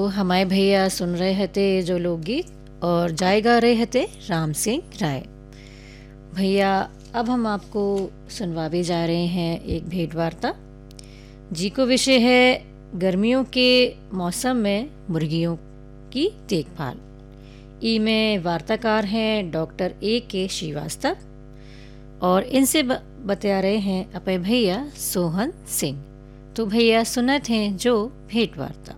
हमारे भैया सुन रहे थे जो लोकगीत और जाए गा रहे थे राम सिंह राय। भैया अब हम आपको सुनवावे जा रहे हैं एक भेंट वार्ता जी को विषय है गर्मियों के मौसम में मुर्गियों की देखभाल। ई में वार्ताकार हैं डॉक्टर A.K. श्रीवास्तव और इनसे बता रहे हैं अपने भैया सोहन सिंह। तो भैया सुनत हैं जो भेंट वार्ता।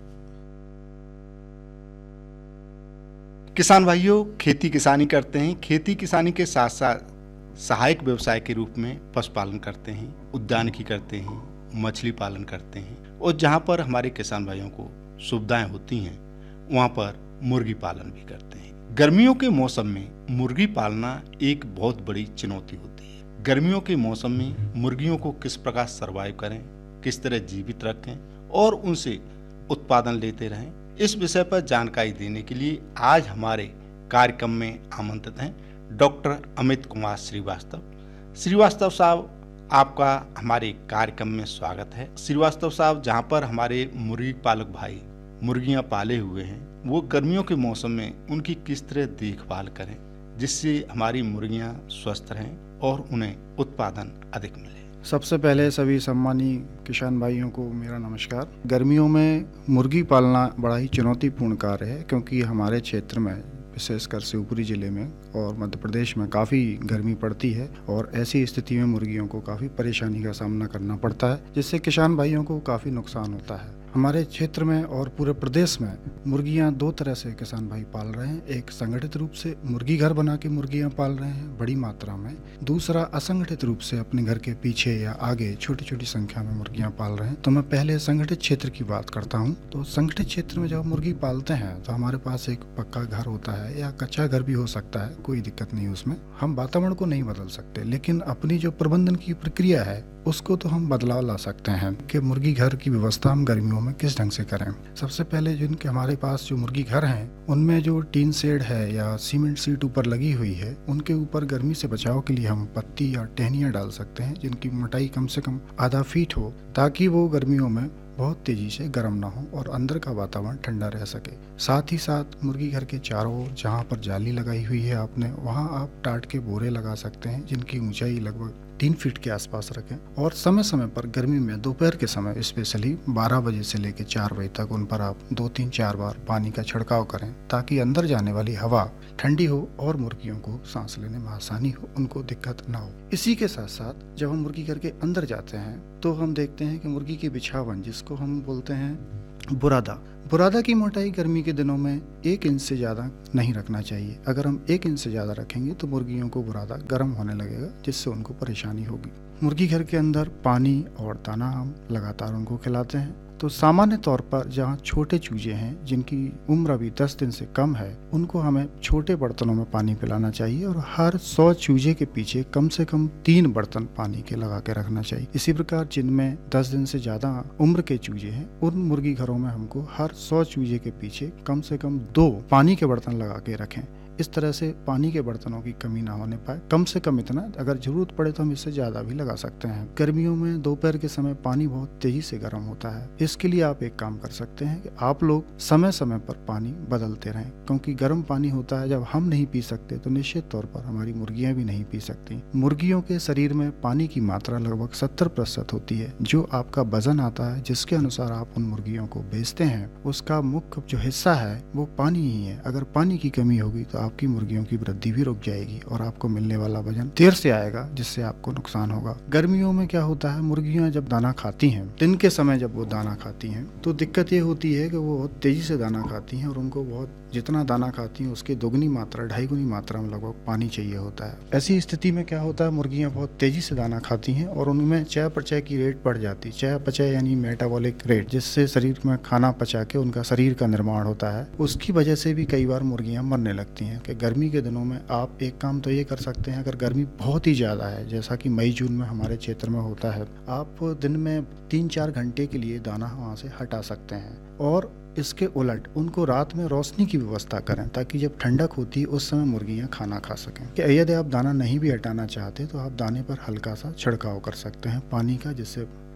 किसान भाइयों, खेती किसानी करते हैं। खेती किसानी के साथ साथ सहायक व्यवसाय के रूप में पशुपालन करते हैं, उद्यानिकी करते हैं, मछली पालन करते हैं और जहाँ पर हमारे किसान भाइयों को सुविधाएं होती हैं वहाँ पर मुर्गी पालन भी करते हैं। गर्मियों के मौसम में मुर्गी पालना एक बहुत बड़ी चुनौती होती है। गर्मियों के मौसम में मुर्गियों को किस प्रकार सर्वाइव करें, किस तरह जीवित रखें और उनसे उत्पादन लेते रहें, इस विषय पर जानकारी देने के लिए आज हमारे कार्यक्रम में आमंत्रित हैं डॉक्टर अमित कुमार श्रीवास्तव। श्रीवास्तव साहब, आपका हमारे कार्यक्रम में स्वागत है। श्रीवास्तव साहब, जहां पर हमारे मुर्गी पालक भाई मुर्गियां पाले हुए हैं, वो गर्मियों के मौसम में उनकी किस तरह देखभाल करें जिससे हमारी मुर्गियां स्वस्थ रहें और उन्हें उत्पादन अधिक मिले। सबसे पहले सभी सम्मानीय किसान भाइयों को मेरा नमस्कार। गर्मियों में मुर्गी पालना बड़ा ही चुनौतीपूर्ण कार्य है क्योंकि हमारे क्षेत्र में विशेषकर शिवपुरी जिले में और मध्य प्रदेश में काफ़ी गर्मी पड़ती है और ऐसी स्थिति में मुर्गियों को काफ़ी परेशानी का सामना करना पड़ता है जिससे किसान भाइयों को काफ़ी नुकसान होता है। हमारे क्षेत्र में और पूरे प्रदेश में मुर्गियां दो तरह से किसान भाई पाल रहे हैं। एक संगठित रूप से मुर्गी घर बना के मुर्गियां पाल रहे हैं बड़ी मात्रा में, दूसरा असंगठित रूप से अपने घर के पीछे या आगे छोटी छोटी संख्या में मुर्गियां पाल रहे हैं। तो मैं पहले संगठित क्षेत्र की बात करता हूं। तो संगठित क्षेत्र में जब मुर्गी पालते हैं तो हमारे पास एक पक्का घर होता है या कच्चा घर भी हो सकता है, कोई दिक्कत नहीं उसमें। हम वातावरण को नहीं बदल सकते लेकिन अपनी जो प्रबंधन की प्रक्रिया है उसको तो हम बदलाव ला सकते हैं कि मुर्गी घर की व्यवस्था हम गर्मियों में किस ढंग से करें। सबसे पहले जिनके हमारे पास जो मुर्गी घर हैं उनमें जो टीन शेड है या सीमेंट सीट ऊपर लगी हुई है उनके ऊपर गर्मी से बचाव के लिए हम पत्ती या टहनियाँ डाल सकते हैं जिनकी मोटाई कम से कम आधा फीट हो ताकि वो गर्मियों में बहुत तेजी से गर्म ना हो और अंदर का वातावरण ठंडा रह सके। साथ ही साथ मुर्गी घर के चारों ओर जहाँ पर जाली लगाई हुई है आपने, वहाँ आप टाट के बोरे लगा सकते हैं जिनकी ऊंचाई लगभग 3 फीट के आसपास रखें और समय समय पर गर्मी में दोपहर के समय स्पेशली 12 बजे से लेकर 4 बजे तक उन पर आप 2-3-4 बार पानी का छिड़काव करें ताकि अंदर जाने वाली हवा ठंडी हो और मुर्गियों को सांस लेने में आसानी हो, उनको दिक्कत ना हो। इसी के साथ साथ जब हम मुर्गी घर के अंदर जाते हैं तो हम देखते हैं कि मुर्गी के बिछावन, जिसको हम बोलते हैं बुरादा की मोटाई गर्मी के दिनों में 1 इंच से ज़्यादा नहीं रखना चाहिए। अगर हम 1 इंच से ज़्यादा रखेंगे तो मुर्गियों को बुरादा गर्म होने लगेगा जिससे उनको परेशानी होगी। मुर्गी घर के अंदर पानी और दाना हम लगातार उनको खिलाते हैं। तो सामान्य तौर पर जहाँ छोटे चूजे हैं जिनकी उम्र अभी 10 दिन से कम है उनको हमें छोटे बर्तनों में पानी पिलाना चाहिए और हर 100 चूजे के पीछे कम से कम 3 बर्तन पानी के लगा के रखना चाहिए। इसी प्रकार जिनमें 10 दिन से ज्यादा उम्र के चूजे हैं उन मुर्गी घरों में हमको हर 100 चूजे के पीछे कम से कम 2 पानी के बर्तन लगा के रखें। इस तरह से पानी के बर्तनों की कमी ना होने पाए। कम से कम इतना, अगर जरूरत पड़े तो हम इससे ज्यादा भी लगा सकते हैं। गर्मियों में दोपहर के समय पानी बहुत तेजी से गर्म होता है। इसके लिए आप एक काम कर सकते हैं कि आप लोग समय समय पर पानी बदलते रहें क्योंकि गर्म पानी होता है, जब हम नहीं पी सकते तो निश्चित तौर पर हमारी मुर्गियां भी नहीं पी सकती। मुर्गियों के शरीर में पानी की मात्रा लगभग 70% होती है। जो आपका वजन आता है जिसके अनुसार आप उन मुर्गियों को बेचते हैं उसका मुख्य जो हिस्सा है वो पानी ही है। अगर पानी की कमी होगी तो आपकी मुर्गियों की वृद्धि भी रुक जाएगी और आपको मिलने वाला वजन देर से आएगा जिससे आपको नुकसान होगा। गर्मियों में क्या होता है, मुर्गियां जब दाना खाती हैं, दिन के समय जब वो दाना खाती हैं तो दिक्कत ये होती है कि वो बहुत तेजी से दाना खाती हैं और उनको बहुत जितना दाना खाती हैं उसके दोगुनी मात्रा 2.5 गुनी मात्रा में लगभग पानी चाहिए होता है। ऐसी स्थिति में क्या होता है, मुर्गियां बहुत तेजी से दाना खाती हैं और उनमें चयापचय की रेट बढ़ जाती है। चयापचय यानी मेटाबॉलिक रेट, जिससे शरीर में खाना पचा के उनका शरीर का निर्माण होता है। उसकी वजह से भी कई बार मुर्गियां मरने लगती हैं। कि गर्मी के दिनों में आप एक काम तो ये कर सकते हैं, अगर गर्मी बहुत ही ज़्यादा है जैसा कि मई जून में हमारे क्षेत्र में होता है, आप दिन में 3-4 घंटे के लिए दाना वहाँ से हटा सकते हैं और इसके उलट उनको रात में रोशनी की व्यवस्था करें ताकि जब ठंडक होती है उस समय मुर्गियां खाना खा सकें। कि यदि आप दाना नहीं भी हटाना चाहते तो आप दाने पर हल्का सा छिड़काव कर सकते हैं पानी का, जिससे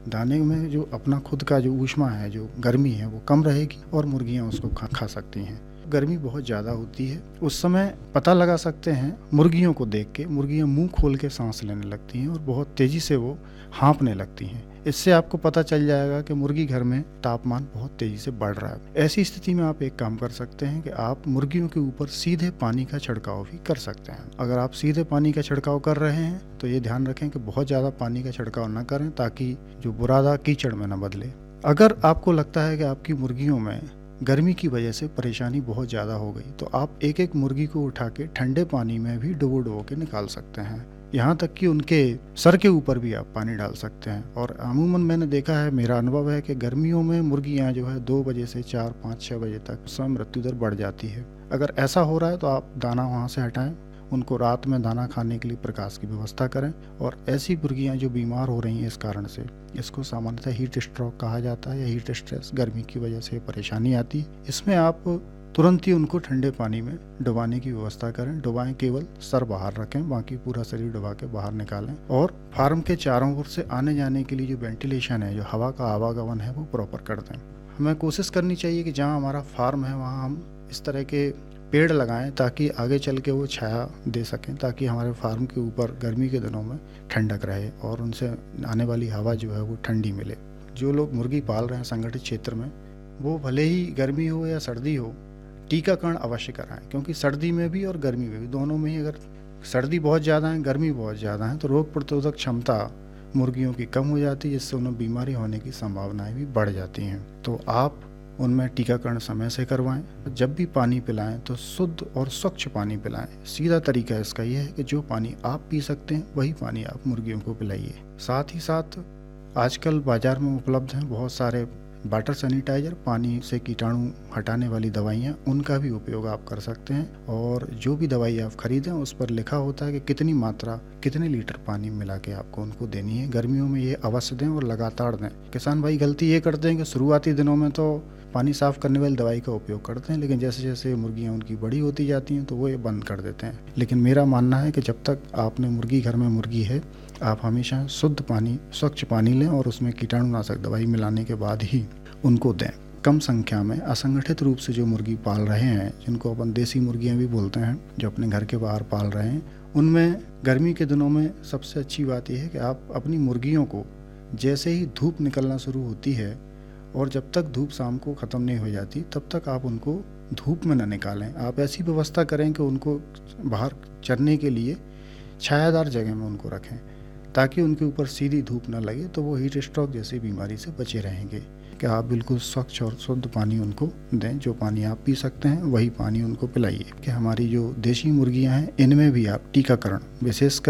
दाने में जो अपना खुद का जो ऊष्मा है, जो गर्मी है, वो कम रहेगी और मुर्गियां उसको खा सकती हैं। गर्मी बहुत ज़्यादा होती है, उस समय पता लगा सकते हैं मुर्गियों को देख के, मुर्गियां मुंह खोल के सांस लेने लगती हैं और बहुत तेज़ी से वो हाँफने लगती हैं। इससे आपको पता चल जाएगा कि मुर्गी घर में तापमान बहुत तेज़ी से बढ़ रहा है। ऐसी स्थिति में आप एक काम कर सकते हैं कि आप मुर्गियों के ऊपर सीधे पानी का छिड़काव भी कर सकते हैं। अगर आप सीधे पानी का छिड़काव कर रहे हैं तो ये ध्यान रखें कि बहुत ज़्यादा पानी का छिड़काव ना करें, ताकि जो बुरादा कीचड़ में न बदले। अगर आपको लगता है कि आपकी मुर्गियों में गर्मी की वजह से परेशानी बहुत ज़्यादा हो गई, तो आप एक एक मुर्गी को उठा के ठंडे पानी में भी डुबो के निकाल सकते हैं। यहाँ तक कि उनके सर के ऊपर भी आप पानी डाल सकते हैं। और अमूमन मैंने देखा है, मेरा अनुभव है कि गर्मियों में मुर्गियाँ जो है 2 बजे से 4, 5, 6 बजे तक समय मृत्यु दर बढ़ जाती है। अगर ऐसा हो रहा है तो आप दाना वहाँ से हटाएं, उनको रात में दाना खाने के लिए प्रकाश की व्यवस्था करें। और ऐसी मुर्गियाँ जो बीमार हो रही हैं इस कारण से, इसको सामान्यतः हीट स्ट्रोक कहा जाता है या हीट स्ट्रेस, गर्मी की वजह से परेशानी आती है। इसमें आप तुरंत ही उनको ठंडे पानी में डुबाने की व्यवस्था करें। डुबाएं, केवल सर बाहर रखें, बाकी पूरा शरीर डुबा के बाहर निकालें। और फार्म के चारों ओर से आने जाने के लिए जो वेंटिलेशन है, जो हवा का आवागमन है, वो प्रॉपर कर दें। हमें कोशिश करनी चाहिए कि जहाँ हमारा फार्म है वहाँ हम इस तरह के पेड़ लगाएं ताकि आगे चल के वो छाया दे सकें, ताकि हमारे फार्म के ऊपर गर्मी के दिनों में ठंडक रहे और उनसे आने वाली हवा जो है वो ठंडी मिले। जो लोग मुर्गी पाल रहे हैं संगठित क्षेत्र में, वो भले ही गर्मी हो या सर्दी हो, टीकाकरण अवश्य कराएं। क्योंकि सर्दी में भी और गर्मी में भी, दोनों में ही अगर सर्दी बहुत ज़्यादा है, गर्मी बहुत ज़्यादा है, तो रोग प्रतिरोधक क्षमता मुर्गियों की कम हो जाती है, जिससे उन्हें बीमारी होने की संभावनाएं भी बढ़ जाती हैं। तो आप उनमें टीकाकरण समय से करवाएं। जब भी पानी पिलाएं तो शुद्ध और स्वच्छ पानी पिलाएं। सीधा तरीका इसका यह है कि जो पानी आप पी सकते हैं वही पानी आप मुर्गियों को पिलाइए। साथ ही साथ आजकल बाज़ार में उपलब्ध हैं बहुत सारे वाटर सैनिटाइजर, पानी से कीटाणु हटाने वाली दवाइयाँ, उनका भी उपयोग आप कर सकते हैं। और जो भी दवाई आप खरीदें उस पर लिखा होता है कि कितनी मात्रा, कितने लीटर पानी मिला के आपको उनको देनी है। गर्मियों में ये अवश्य दें और लगातार दें। किसान भाई गलती ये करते हैं कि शुरुआती दिनों में तो पानी साफ़ करने वाली दवाई का उपयोग करते हैं, लेकिन जैसे जैसे मुर्गियाँ उनकी बड़ी होती जाती हैं तो वो ये बंद कर देते हैं। लेकिन मेरा मानना है कि जब तक आपने मुर्गी घर में मुर्गी है, आप हमेशा शुद्ध पानी, स्वच्छ पानी लें और उसमें कीटाणुनाशक दवाई मिलाने के बाद ही उनको दें। कम संख्या में असंगठित रूप से जो मुर्गी पाल रहे हैं, जिनको अपन देसी मुर्गियाँ भी बोलते हैं, जो अपने घर के बाहर पाल रहे हैं, उनमें गर्मी के दिनों में सबसे अच्छी बात यह है कि आप अपनी मुर्गियों को जैसे ही धूप निकलना शुरू होती है और जब तक धूप शाम को ख़त्म नहीं हो जाती, तब तक आप उनको धूप में न निकालें। आप ऐसी व्यवस्था करें कि उनको बाहर चरने के लिए छायादार जगह में उनको रखें, ताकि उनके ऊपर सीधी धूप न लगे, तो वो हीट स्ट्रोक जैसी बीमारी से बचे रहेंगे। कि आप बिल्कुल स्वच्छ और शुद्ध पानी उनको दें। जो पानी आप पी सकते हैं वही पानी उनको पिलाइए। कि हमारी जो देशी मुर्गियां हैं, इनमें भी आप टीकाकरण विशेषकर